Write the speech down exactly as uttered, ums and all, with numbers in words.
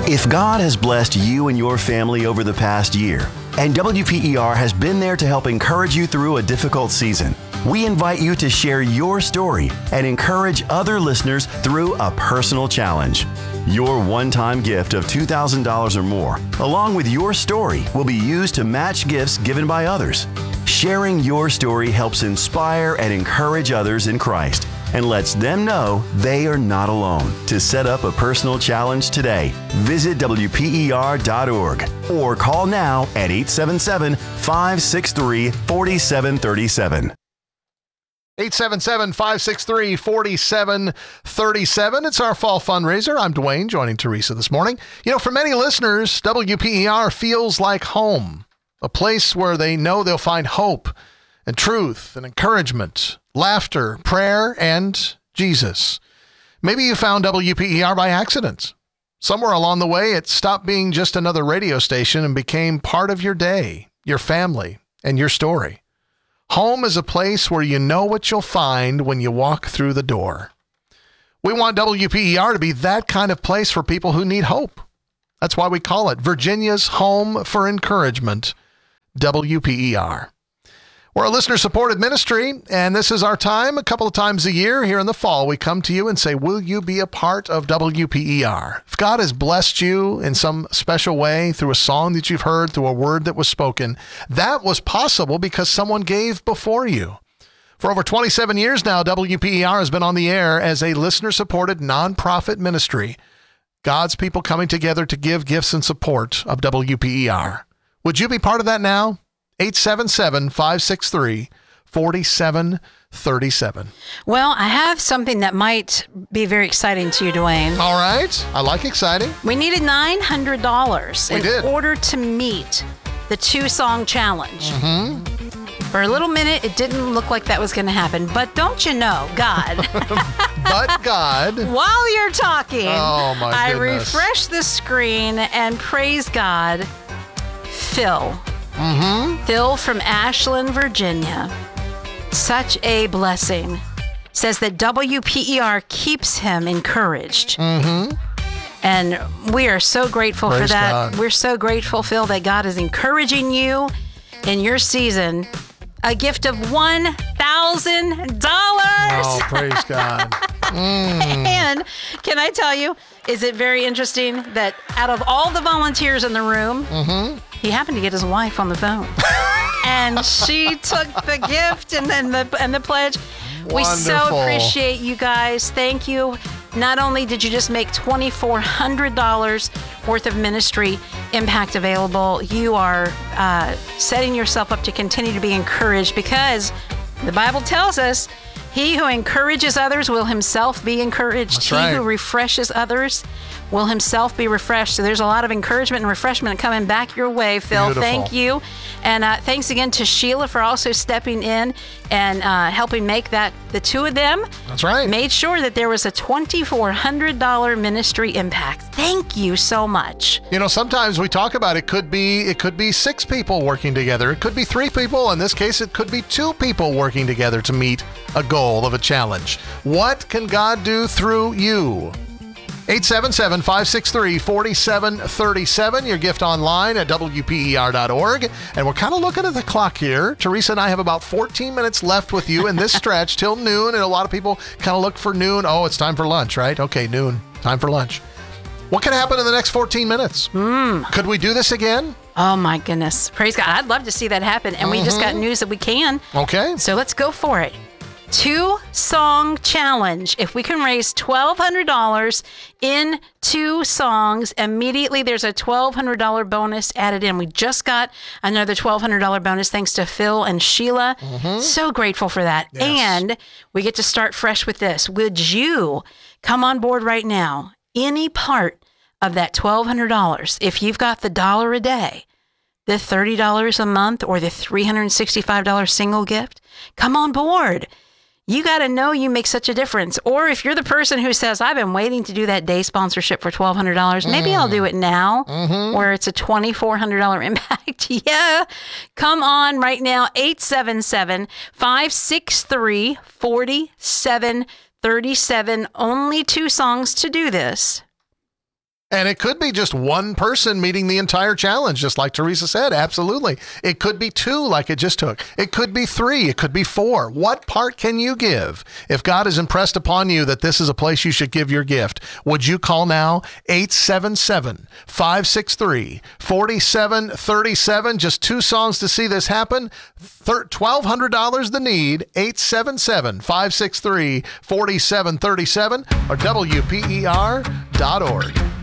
If God has blessed you and your family over the past year, and W P E R has been there to help encourage you through a difficult season, we invite you to share your story and encourage other listeners through a personal challenge. Your one-time gift of two thousand dollars or more, along with your story, will be used to match gifts given by others. Sharing your story helps inspire and encourage others in Christ and lets them know they are not alone. To set up a personal challenge today, visit W P E R dot org or call now at eight seven seven, five six three, four seven three seven. eight seven seven, five six three, four seven three seven. It's our fall fundraiser. I'm Dwayne, joining Teresa this morning. You know, for many listeners, W P E R feels like home, a place where they know they'll find hope and truth and encouragement, laughter, prayer, and Jesus. Maybe you found W P E R by accident. Somewhere along the way, it stopped being just another radio station and became part of your day, your family, and your story. Home is a place where you know what you'll find when you walk through the door. We want W P E R to be that kind of place for people who need hope. That's why we call it Virginia's Home for Encouragement, W P E R. We're a listener-supported ministry, and this is our time. A couple of times a year here in the fall, we come to you and say, will you be a part of W P E R? If God has blessed you in some special way through a song that you've heard, through a word that was spoken, that was possible because someone gave before you. For over twenty-seven years now, W P E R has been on the air as a listener-supported nonprofit ministry. God's people coming together to give gifts in support of W P E R. Would you be part of that now? eight seven seven, five six three, four seven three seven. Well, I have something that might be very exciting to you, Dwayne. All right. I like exciting. We needed nine hundred dollars We in did. order to meet the two-song challenge. Mm-hmm. For a little minute, it didn't look like that was going to happen. But don't you know, God, But God. while you're talking, Oh, my I goodness. refresh the screen and praise God, Phil. Mm-hmm. Phil from Ashland, Virginia. Such a blessing. Says that W P E R keeps him encouraged. Mm-hmm. And we are so grateful Praise for that. God. We're so grateful, Phil, that God is encouraging you in your season. A gift of one thousand dollars. Oh, praise God. Mm. And can I tell you, is it very interesting that out of all the volunteers in the room, Mm-hmm. he happened to get his wife on the phone. And she took the gift and then the and the pledge. We so Wonderful. appreciate you guys. Thank you. Not only did you just make two thousand four hundred dollars worth of ministry impact available, you are uh, setting yourself up to continue to be encouraged, because the Bible tells us he who encourages others will himself be encouraged. That's he right. who refreshes others will himself be refreshed. So there's a lot of encouragement and refreshment coming back your way, Phil. Beautiful. Thank you. And uh, thanks again to Sheila for also stepping in and uh, helping make that, the two of them That's right. made sure that there was a two thousand four hundred dollars ministry impact. Thank you so much. You know, sometimes we talk about it could be it could be six people working together. It could be three people. In this case, it could be two people working together to meet a goal of a challenge. What can God do through you? eight seven seven, five six three, four seven three seven. Your gift online at W P E R dot org. And we're kind of looking at the clock here. Teresa and I have about fourteen minutes left with you in this stretch till noon. And a lot of people kind of look for noon. Oh, it's time for lunch, right? Okay, noon. Time for lunch. What can happen in the next fourteen minutes? Mm. Could we do this again? Oh my goodness. Praise God. I'd love to see that happen. And we just got news that we can. Okay. So let's go for it. Two song challenge. If we can raise twelve hundred dollars in two songs, immediately there's a twelve hundred dollars bonus added in. We just got another twelve hundred dollars bonus thanks to Phil and Sheila. Mm-hmm. So grateful for that. Yes. And we get to start fresh with this. Would you come on board right now? Any part of that twelve hundred dollars, if you've got the dollar a day, the thirty dollars a month, or the three hundred sixty-five dollars single gift, come on board. You got to know you make such a difference. Or if you're the person who says, I've been waiting to do that day sponsorship for twelve hundred dollars, maybe I'll do it now, Mm-hmm. where it's a two thousand four hundred dollars impact. Yeah. Come on right now, eight seven seven, five six three, four seven three seven. Only two songs to do this. And it could be just one person meeting the entire challenge, just like Teresa said. Absolutely. It could be two, like it just took. It could be three. It could be four. What part can you give? If God has impressed upon you that this is a place you should give your gift, would you call now? eight seven seven, five six three, four seven three seven. Just two songs to see this happen. twelve hundred dollars the need. eight seven seven, five six three, four seven three seven or W P E R dot org.